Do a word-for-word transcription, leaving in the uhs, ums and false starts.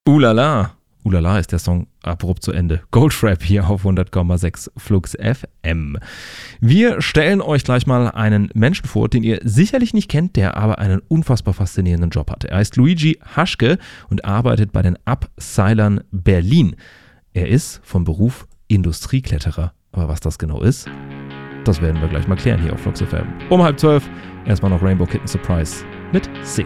Ulala. Ulala ist der Song abrupt zu Ende. Goldfrapp hier auf hundert Komma sechs Flux F M. Wir stellen euch gleich mal einen Menschen vor, den ihr sicherlich nicht kennt, der aber einen unfassbar faszinierenden Job hat. Er heißt Luigi Haschke und arbeitet bei den Upsilern Berlin. Er ist vom Beruf Industriekletterer. Aber was das genau ist, das werden wir gleich mal klären hier auf Flux F M. Um halb zwölf erstmal noch Rainbow Kitten Surprise mit Sing.